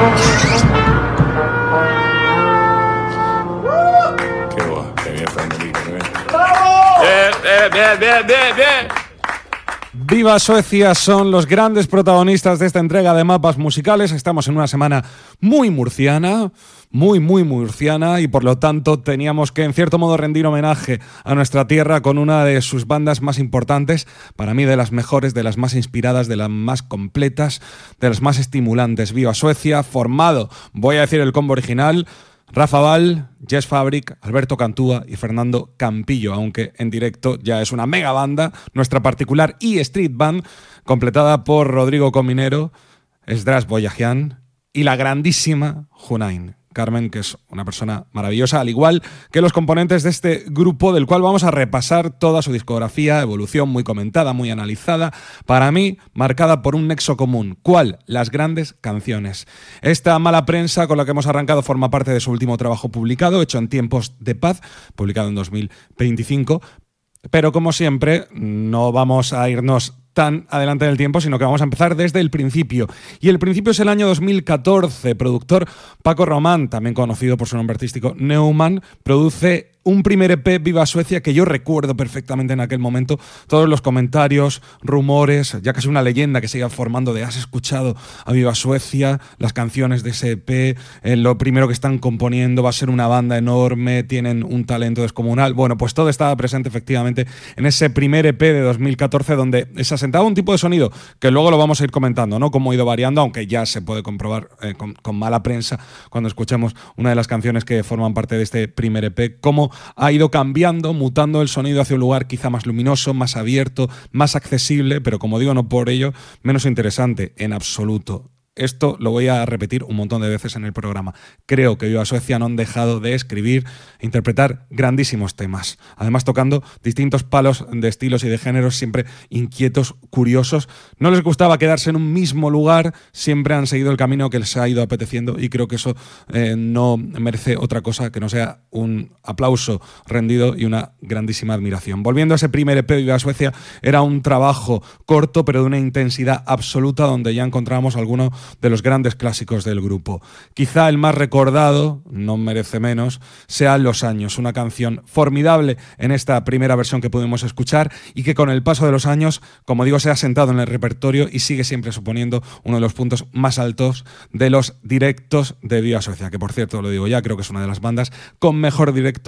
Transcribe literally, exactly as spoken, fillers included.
Qué guay, qué bien, Fernandito, qué bien. Bien, bien, bien, bien, bien. Viva Suecia son los grandes protagonistas de esta entrega de mapas musicales. Estamos en una semana muy murciana, muy, muy murciana, y por lo tanto teníamos que, en cierto modo, rendir homenaje a nuestra tierra con una de sus bandas más importantes, para mí de las mejores, de las más inspiradas, de las más completas, de las más estimulantes. Viva Suecia, formado, voy a decir el combo original: Rafa Val, Jess Fabric, Alberto Cantúa y Fernando Campillo, aunque en directo ya es una mega banda, nuestra particular E Street Band, completada por Rodrigo Cominero, Esdras Boyajian y la grandísima Junain Carmen, que es una persona maravillosa, al igual que los componentes de este grupo, del cual vamos a repasar toda su discografía, evolución muy comentada, muy analizada, para mí marcada por un nexo común. ¿Cuál? Las grandes canciones. Esta mala prensa con la que hemos arrancado forma parte de su último trabajo publicado, hecho en tiempos de paz, publicado en dos mil veinticinco, pero como siempre no vamos a irnos tan adelante en el tiempo, sino que vamos a empezar desde el principio. Y el principio es el año dos mil catorce. Productor Paco Román, también conocido por su nombre artístico Neumann, produce un primer E P, Viva Suecia, que yo recuerdo perfectamente en aquel momento. Todos los comentarios, rumores, ya casi una leyenda que se iba formando de ¿has escuchado a Viva Suecia? Las canciones de ese E P, eh, lo primero que están componiendo, va a ser una banda enorme, tienen un talento descomunal. Bueno, pues todo estaba presente efectivamente en ese primer E P de dos mil catorce, donde se asentaba un tipo de sonido que luego lo vamos a ir comentando, ¿no? Cómo ha ido variando, aunque ya se puede comprobar eh, con, con mala prensa cuando escuchemos una de las canciones que forman parte de este primer E P, cómo ha ido cambiando, mutando el sonido hacia un lugar quizá más luminoso, más abierto, más accesible, pero como digo, no por ello menos interesante en absoluto. Esto lo voy a repetir un montón de veces en el programa. Creo que Viva Suecia no han dejado de escribir e interpretar grandísimos temas. Además, tocando distintos palos de estilos y de géneros, siempre inquietos, curiosos. No les gustaba quedarse en un mismo lugar, siempre han seguido el camino que les ha ido apeteciendo, y creo que eso eh, no merece otra cosa que no sea un aplauso rendido y una grandísima admiración. Volviendo a ese primer E P, Viva Suecia era un trabajo corto, pero de una intensidad absoluta, donde ya encontramos algunos de los grandes clásicos del grupo. Quizá el más recordado, no merece menos, sea Los Años, una canción formidable en esta primera versión que pudimos escuchar y que con el paso de los años, como digo, se ha sentado en el repertorio y sigue siempre suponiendo uno de los puntos más altos de los directos de Viva Suecia, que por cierto, lo digo ya, creo que es una de las bandas con mejor directo